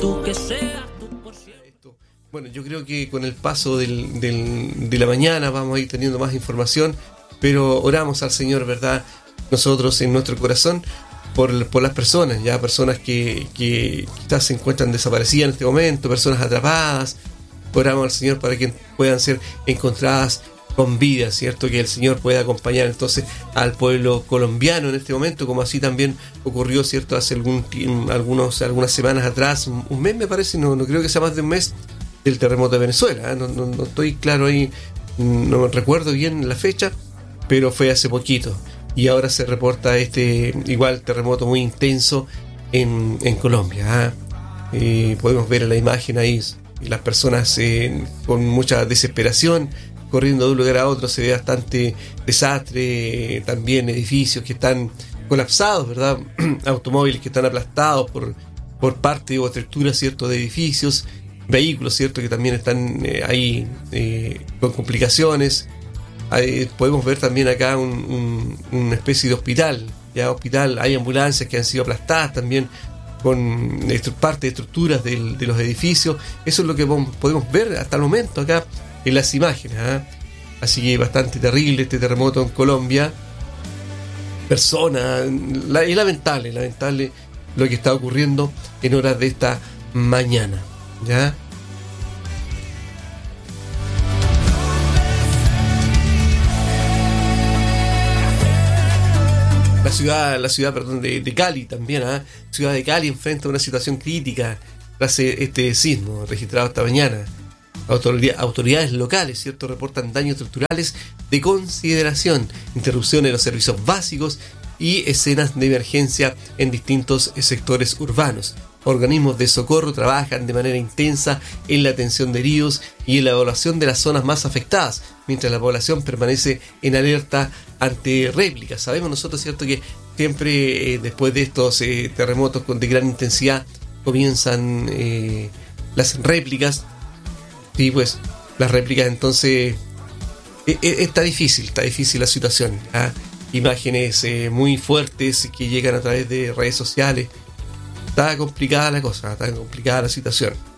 Bueno, yo creo que con el paso de la mañana vamos a ir teniendo más información, pero oramos al Señor, ¿verdad? Nosotros en nuestro corazón por las personas, ya personas que quizás se encuentran desaparecidas en este momento, personas atrapadas. Oramos al Señor para que puedan ser encontradas con vida, ¿cierto? Que el Señor pueda acompañar entonces al pueblo colombiano en este momento, como así también ocurrió, ¿cierto? Hace algunas semanas atrás, un mes me parece, no creo que sea más de un mes, del terremoto de Venezuela, ¿eh? No estoy claro ahí, no recuerdo bien la fecha, pero fue hace poquito. Y ahora se reporta igual terremoto muy intenso en Colombia, ¿eh? Podemos ver en la imagen ahí las personas con mucha desesperación corriendo de un lugar a otro. Se ve bastante desastre, también edificios que están colapsados, ¿verdad? Automóviles que están aplastados por parte o estructuras, ¿cierto?, de edificios, vehículos, ¿cierto?, que también están ahí con complicaciones. Podemos ver también acá una especie de hospital, hay ambulancias que han sido aplastadas también con parte de estructuras de los edificios. Eso es lo que podemos ver hasta el momento acá en las imágenes, ¿eh? Así que bastante terrible este terremoto en Colombia. Es lamentable lo que está ocurriendo en horas de esta mañana, ¿ya? La ciudad de Cali también, ¿eh? Ciudad de Cali enfrenta una situación crítica tras este sismo registrado esta mañana. Autoridades locales, ¿cierto?, reportan daños estructurales de consideración, interrupción en los servicios básicos y escenas de emergencia en distintos sectores urbanos. Organismos de socorro trabajan de manera intensa en la atención de heridos y en la evaluación de las zonas más afectadas, mientras la población permanece en alerta ante réplicas. Sabemos nosotros, ¿cierto?, que siempre después de estos terremotos de gran intensidad comienzan las réplicas. Sí, pues las réplicas, entonces está difícil la situación, ¿eh? Imágenes muy fuertes que llegan a través de redes sociales. Está complicada la cosa, está complicada la situación.